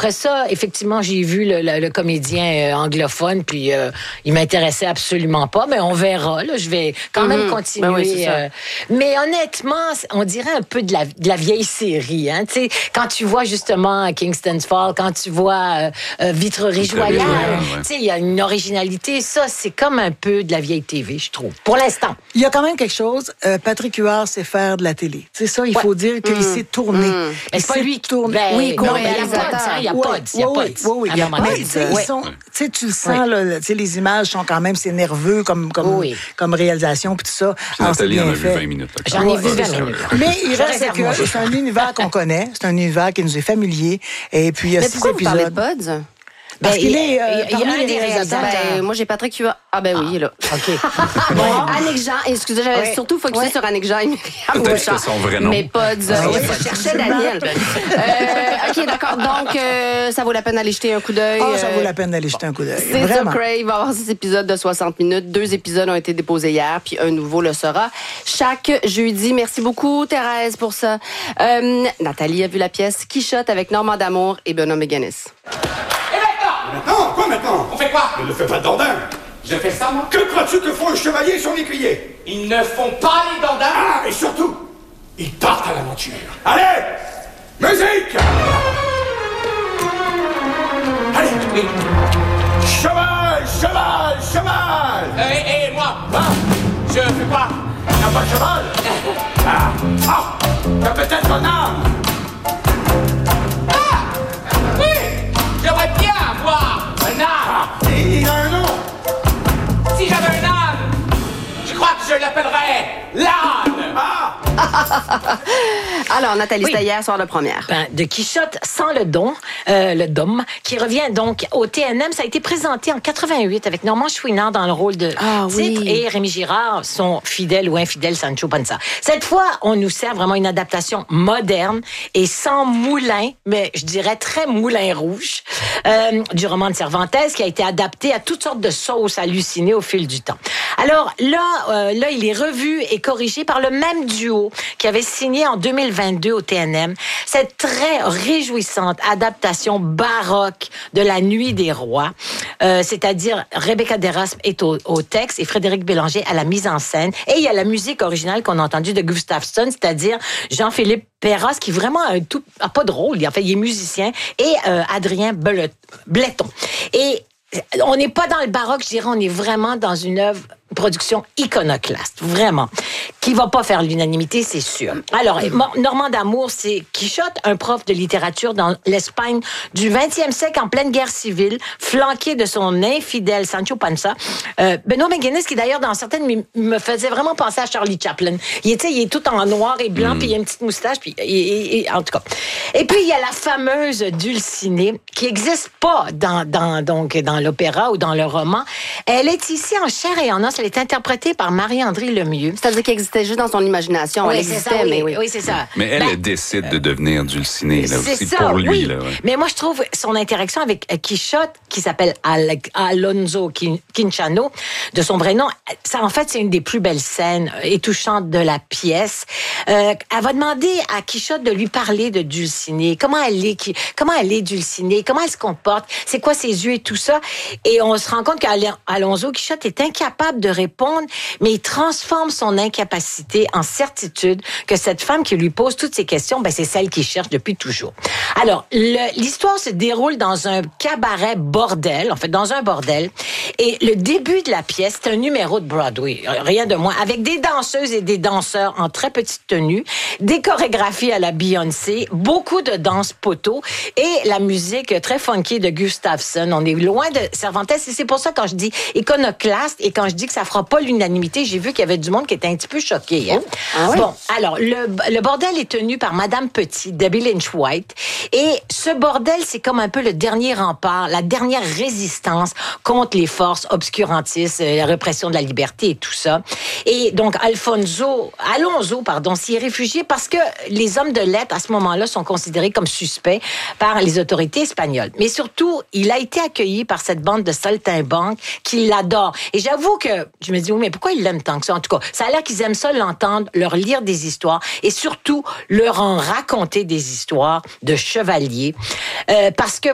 après ça, effectivement, j'ai vu le comédien anglophone, puis il m'intéressait absolument pas, mais on verra. Là, je vais quand même continuer. Ben oui, c'est ça. Mais honnêtement, on dirait un peu de la vieille série. Hein? Tu sais, quand tu vois justement Kingston's Fall, quand tu vois Vitrerie-Joyal, tu sais, il y a une originalité. Ça, c'est comme un peu de la vieille TV, je trouve. Pour l'instant. Il y a quand même quelque chose. Patrick Huard sait faire de la télé. C'est ça, il faut dire qu'il s'est tourné. Mais c'est pas lui qui tourne. Oui, il y a Pods. Oui. Mais ils sont, tu sais, tu le sens, là, tu sais, les images sont quand même, c'est nerveux comme réalisation, puis tout ça. Puis Nathalie en a vu 20 minutes. J'en ai vu 20 minutes. Mais il reste que c'est un univers qu'on connaît, c'est un univers qui nous est familier, et puis il y a 6 épisodes. Vous parlez de Pods? Parce qu'il est il y a un des réalisateurs. Moi, j'ai Patrick Huard. Ah ben oui, il est là. OK. Bon, Annick Jean. Excusez, j'avais surtout focusé sur Annick Jean et Myriam Peut-être Bouchard. que c'est son vrai nom. Mais Pods. Je cherchais Daniel. OK, d'accord. Donc, ça vaut la peine d'aller jeter un coup d'œil. Ça vaut la peine d'aller jeter un coup d'œil. C'est Vraiment. ça, Crave va avoir 6 épisodes de 60 minutes. 2 épisodes ont été déposés hier, puis un nouveau le sera chaque jeudi. Merci beaucoup, Thérèse, pour ça. Nathalie a vu la pièce Quichotte avec Normand D'Amour et Benoît Méganis. Maintenant? Quoi maintenant? On fait quoi? Ne fais pas de dandin. Je fais ça, moi? Que crois-tu que font un chevalier et son écuyer? Ils ne font pas les dandins. Ah, et surtout, ils partent à l'aventure. Allez! Musique! Allez! Oui. Cheval! Cheval! Cheval! Et moi? Je fais quoi? T'as pas de cheval? T'as peut-être un âne! J'aimerais bien avoir un âne. Il a un nom! Si j'avais un âne, je crois que je l'appellerais l'âne. Alors, Nathalie, c'était hier soir de première. De Quichotte sans le dôme, qui revient donc au TNM. Ça a été présenté en 88 avec Normand Chouinard dans le rôle de titre et Rémi Girard, son fidèle ou infidèle Sancho Panza. Cette fois, on nous sert vraiment une adaptation moderne et sans moulin, mais je dirais très moulin rouge, du roman de Cervantes qui a été adapté à toutes sortes de sauces hallucinées au fil du temps. Alors là, il est revu et corrigé par le même duo qui avait signé en 2022 au TNM cette très réjouissante adaptation baroque de La Nuit des Rois, c'est-à-dire Rebecca Derosme est au texte et Frédéric Bélanger à la mise en scène. Et il y a la musique originale qu'on a entendue de Gustafsson, c'est-à-dire Jean-Philippe Perras, qui est vraiment pas de rôle, en fait, il est musicien, et Adrien Bletton. Et on n'est pas dans le baroque, je dirais, on est vraiment dans une œuvre, production iconoclaste, vraiment, qui va pas faire l'unanimité, c'est sûr. Alors, Normand D'Amour, c'est Quichotte, un prof de littérature dans l'Espagne du 20e siècle en pleine guerre civile, flanqué de son infidèle Sancho Panza. Benoît Méganis, qui d'ailleurs, dans certaines, me faisait vraiment penser à Charlie Chaplin. Il est tout en noir et blanc, puis il a une petite moustache, puis en tout cas. Et puis, il y a la fameuse Dulcinée, qui n'existe pas dans l'opéra ou dans le roman. Elle est ici en chair et en os. Elle est interprétée par Marie-André Lemieux. C'est-à-dire qu'elle existait juste dans son imagination. Elle existait, ça, mais oui, c'est ça. Mais elle décide de devenir Dulcinée, là, c'est aussi, ça, pour lui. oui. Là, ouais. Mais moi, je trouve son interaction avec Quichotte, qui s'appelle Alonso Quinchano, de son vrai nom, ça, en fait, c'est une des plus belles scènes et touchantes de la pièce. Elle va demander à Quichotte de lui parler de Dulcinée. Comment elle est Dulcinée? Comment elle se comporte? C'est quoi ses yeux et tout ça? Et on se rend compte qu'Alonso Quichotte est incapable de répondre, mais il transforme son incapacité en certitude que cette femme qui lui pose toutes ces questions, c'est celle qu'il cherche depuis toujours. Alors, l'histoire se déroule dans un cabaret bordel, en fait, dans un bordel, et le début de la pièce, c'est un numéro de Broadway, rien de moins, avec des danseuses et des danseurs en très petite tenue, des chorégraphies à la Beyoncé, beaucoup de danse poteau et la musique très funky de Gustafsson. On est loin de Cervantes et c'est pour ça quand je dis iconoclaste et quand je dis que ça fera pas l'unanimité, j'ai vu qu'il y avait du monde qui était un petit peu choqué. Hein? Oui? Bon, alors, le bordel est tenu par Madame Petit, Debbie Lynch White, et ce bordel, c'est comme un peu le dernier rempart, la dernière résistance contre les forces obscurantistes, la répression de la liberté et tout ça. Et donc, Alonso, s'y est réfugié parce que les hommes de lettres, à ce moment-là, sont considérés comme suspects par les autorités espagnoles. Mais surtout, il a été accueilli par cette bande de saltimbanques qui l'adorent. Et j'avoue que je me dis, oui, mais pourquoi ils l'aiment tant que ça? En tout cas, ça a l'air qu'ils aiment ça l'entendre, leur lire des histoires et surtout leur en raconter des histoires de chevaliers. Parce que